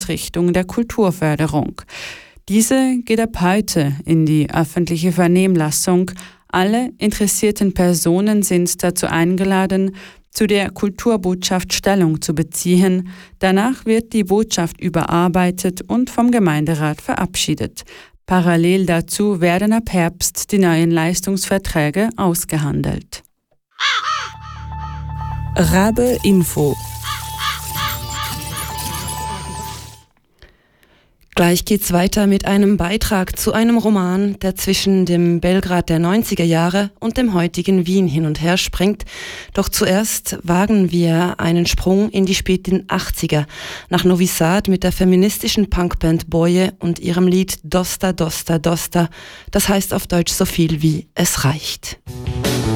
Ausrichtung der Kulturförderung. Diese geht ab heute in die öffentliche Vernehmlassung. Alle interessierten Personen sind dazu eingeladen, zu der Kulturbotschaft Stellung zu beziehen. Danach wird die Botschaft überarbeitet und vom Gemeinderat verabschiedet. Parallel dazu werden ab Herbst die neuen Leistungsverträge ausgehandelt. Rabe Info. Gleich geht's weiter mit einem Beitrag zu einem Roman, der zwischen dem Belgrad der 90er Jahre und dem heutigen Wien hin und her springt. Doch zuerst wagen wir einen Sprung in die späten 80er nach Novi Sad mit der feministischen Punkband Boje und ihrem Lied Dosta, Dosta, Dosta. Das heißt auf Deutsch so viel wie Es reicht.